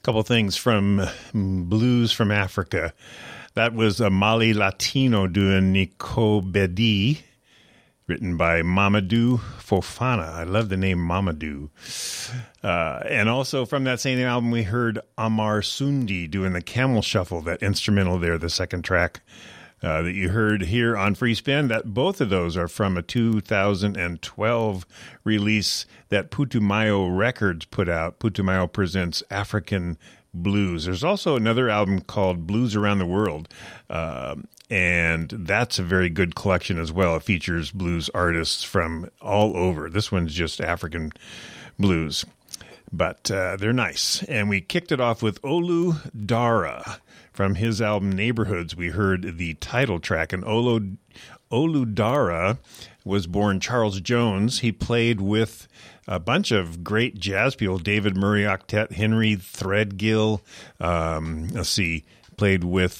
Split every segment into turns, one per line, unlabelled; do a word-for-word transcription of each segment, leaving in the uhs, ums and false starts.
couple things from Blues from Africa. That was a Mali Latino doing Nico Bedi, written by Mamadou Fofana. I love the name Mamadou. Uh, and also from that same album, we heard Amar Sundi doing the Camel Shuffle, that instrumental there, the second track uh, that you heard here on Free Spin. That both of those are from a two thousand twelve release that Putumayo Records put out. Putumayo presents African Blues. There's also another album called Blues Around the World, uh, and that's a very good collection as well. It features blues artists from all over. This one's just African blues, but uh, they're nice. And we kicked it off with Olu Dara. From his album Neighborhoods, we heard the title track, and Olu, Olu Dara was born Charles Jones. He played with a bunch of great jazz people, David Murray Octet, Henry Threadgill, um, let's see, played with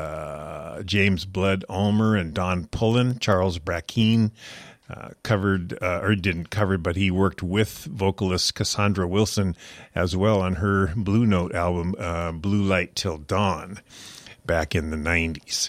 uh, James Blood Ulmer and Don Pullen. Charles Brackeen uh, covered, uh, or didn't cover, but he worked with vocalist Cassandra Wilson as well on her Blue Note album, uh, Blue Light Till Dawn, back in the nineties.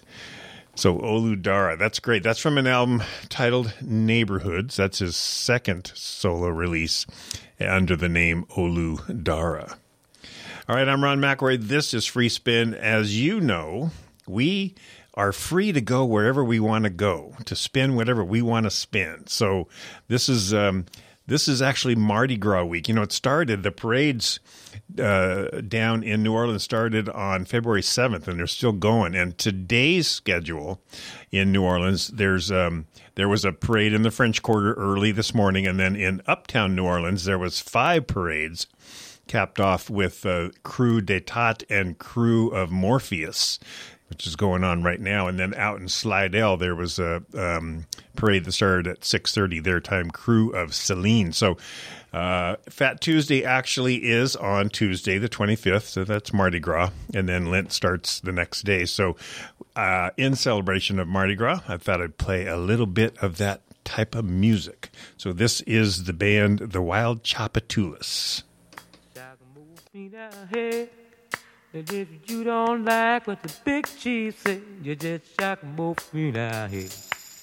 So Olu Dara, that's great. That's from an album titled Neighborhoods. That's his second solo release under the name Olu Dara. All right, I'm Ron McElroy. This is Free Spin. As you know, we are free to go wherever we want to go, to spin whatever we want to spin. So this is um, this is actually Mardi Gras week. You know, it started, the parades uh, down in New Orleans started on February seventh, and they're still going. And today's schedule in New Orleans, there's um, there was a parade in the French Quarter early this morning, and then in uptown New Orleans, there was five parades, capped off with uh, Crew d'Etat and Crew of Morpheus, which is going on right now. And then out in Slidell, there was a um, parade that started at six thirty their time, Crew of Celine. So uh, Fat Tuesday actually is on Tuesday, the twenty-fifth, so that's Mardi Gras. And then Lent starts the next day. So uh, in celebration of Mardi Gras, I thought I'd play a little bit of that type of music. So this is the band The Wild Tchoupitoulas.
And if you don't like what the big chief said, you just shock and move me down here.